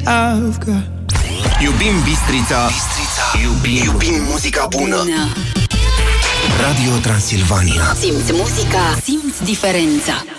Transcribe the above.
I've got. Iubim Bistrița. Iubim muzica bună. Radio Transilvania. Simți muzica, simți diferența.